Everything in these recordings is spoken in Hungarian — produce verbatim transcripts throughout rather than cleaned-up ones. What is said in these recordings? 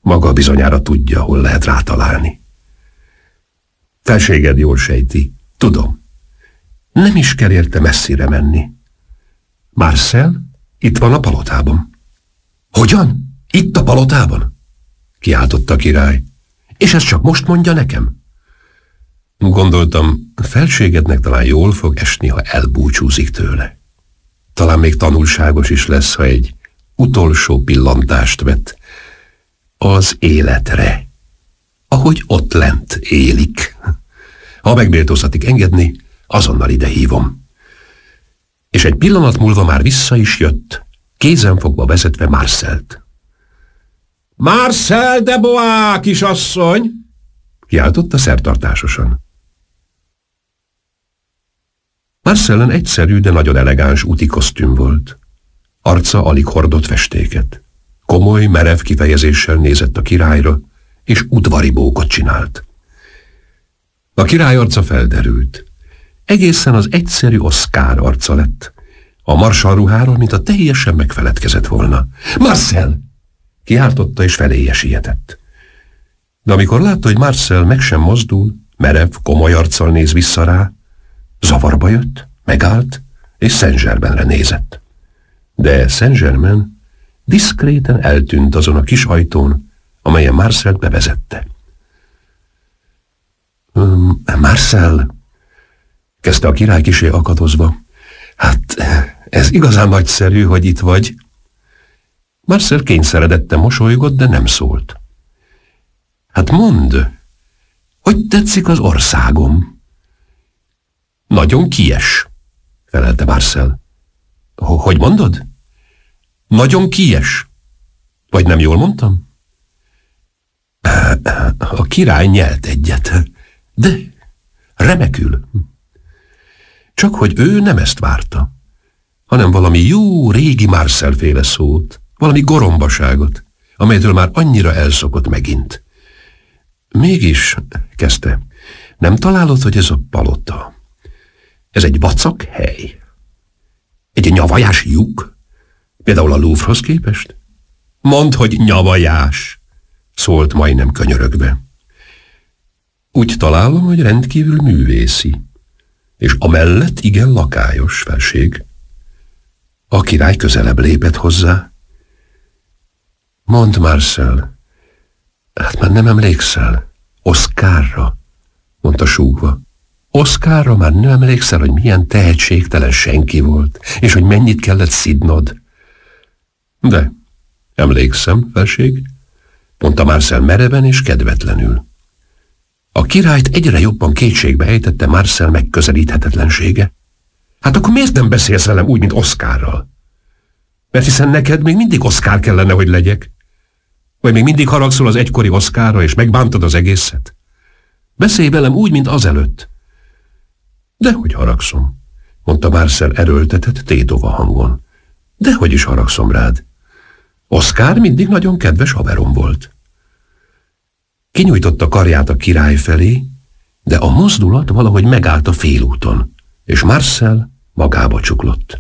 Maga bizonyára tudja, hol lehet rátalálni. Felséged jól sejti. Tudom. Nem is kell érte messzire menni. Marcel itt van a palotában. Hogyan? Itt a palotában? Kiáltotta a király. És ezt csak most mondja nekem? Gondoltam, felségednek talán jól fog esni, ha elbúcsúzik tőle. Talán még tanulságos is lesz, ha egy utolsó pillantást vet az életre, ahogy ott lent élik. Ha megméltóztatik engedni, azonnal ide hívom. És egy pillanat múlva már vissza is jött, kézenfogva vezetve Marcelt. Marcel de Bois, kisasszony! Kiáltotta szertartásosan. Marcellen egyszerű, de nagyon elegáns úti kosztüm volt. Arca alig hordott festéket. Komoly, merev kifejezéssel nézett a királyra, és udvari bókot csinált. A király arca felderült. Egészen az egyszerű Oscar arca lett. A marsalruháról, mint a teljesen megfeledkezett volna. Marcel! Kiáltotta, és feléje sietett. De amikor látta, hogy Marcel meg sem mozdul, merev, komoly arccal néz vissza rá, zavarba jött, megállt, és Saint-Germainre nézett. De Saint-Germain diszkréten eltűnt azon a kis ajtón, amelyen Marcelt bevezette. Um, Marcel, kezdte a király kisé akadozva, hát ez igazán nagyszerű, hogy itt vagy. Marcel kényszeredetten mosolygott, de nem szólt. Hát mondd, hogy tetszik az országom? Nagyon kies, felelte Marcel. Hogy mondod? Nagyon kies. Vagy nem jól mondtam? A király nyelt egyet, de remekül. Csak hogy ő nem ezt várta, hanem valami jó régi Marcel-féle szót, valami gorombaságot, amelytől már annyira elszokott megint. Mégis, kezdte, nem találod, hogy ez a palota? Ez egy vacak hely? Egy nyavajás lyuk? Például a Louvre-hoz képest? Mondd, hogy nyavajás, szólt majdnem könyörögve. Úgy találom, hogy rendkívül művészi, és amellett igen lakályos, felség. A király közelebb lépett hozzá. Mondd, Marcel, hát már nem emlékszel, Oscarra, mondta súgva. Oscarra már nem emlékszel, hogy milyen tehetségtelen senki volt, és hogy mennyit kellett szidnod? De emlékszem, felség, mondta Marcel mereven és kedvetlenül. A királyt egyre jobban kétségbe ejtette Marcel megközelíthetetlensége. Hát akkor miért nem beszélsz velem úgy, mint Oscarral? Mert hiszen neked még mindig Oscar kellene, hogy legyek. Vagy még mindig haragszol az egykori Oscarra, és megbántod az egészet? Beszélj velem úgy, mint azelőtt. Dehogy haragszom, mondta Marcel erőltetett, tétova hangon. Dehogy is haragszom rád. Oscar mindig nagyon kedves haverom volt. Kinyújtotta karját a király felé, de a mozdulat valahogy megállt a félúton, és Marcel magába csuklott.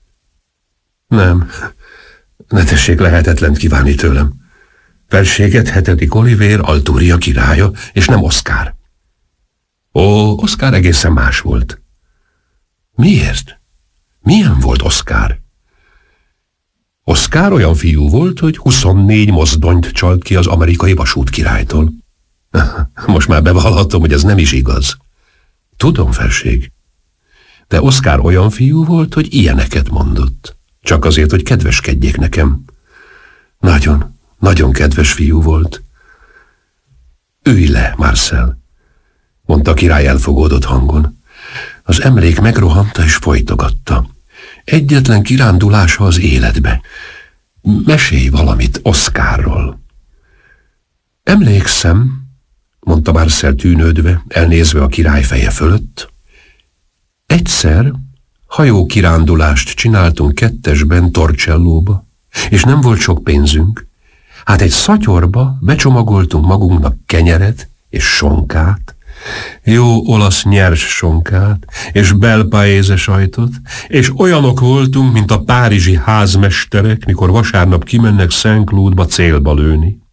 Nem, ne tessék lehetetlent kívánni tőlem. Felséget hetedik Olivér, Altúria királya, és nem Oscar. Ó, Oscar egészen más volt. Miért? Milyen volt Oscar? Oscar olyan fiú volt, hogy huszonnégy mozdonyt csalt ki az amerikai vasút királytól. Most már bevallhatom, hogy ez nem is igaz. Tudom, felség. De Oscar olyan fiú volt, hogy ilyeneket mondott. Csak azért, hogy kedveskedjék nekem. Nagyon, nagyon kedves fiú volt. Ülj le, Marcel, mondta a király elfogódott hangon. Az emlék megrohanta és folytogatta. Egyetlen kirándulása az életbe. Mesélj valamit Oscarról. Emlékszem, mondta Marcel tűnődve, elnézve a király feje fölött. Egyszer hajó kirándulást csináltunk kettesben Torcellóba, és nem volt sok pénzünk. Hát egy szatyorba becsomagoltunk magunknak kenyeret és sonkát, jó olasz nyers sonkát, és belpaéze sajtot, és olyanok voltunk, mint a párizsi házmesterek, mikor vasárnap kimennek Saint-Cloudba célba lőni.